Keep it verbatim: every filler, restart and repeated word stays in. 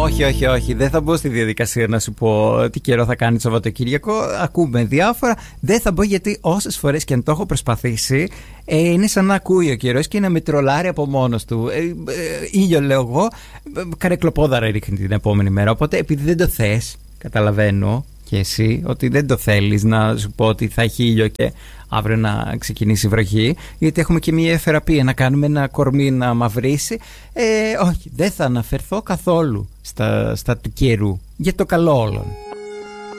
Όχι, όχι, όχι. Δεν θα μπω στη διαδικασία να σου πω τι καιρό θα κάνει το Σαββατοκύριακο. Ακούμε διάφορα. Δεν θα μπω γιατί όσες φορές και αν το έχω προσπαθήσει, ε, είναι σαν να ακούει ο καιρός και να με τρολάρει από μόνος του. Ε, ε, ήλιο, λέω εγώ, ε, καρεκλοπόδαρα ρίχνει την επόμενη μέρα. Οπότε επειδή δεν το θες, καταλαβαίνω και εσύ ότι δεν το θέλεις να σου πω ότι θα έχει ήλιο και αύριο να ξεκινήσει η βροχή, γιατί έχουμε και μια θεραπεία να κάνουμε ένα κορμί να μαυρίσει. Ε, όχι, δεν θα αναφερθώ καθόλου στα, στα του καιρού, για το καλό όλων.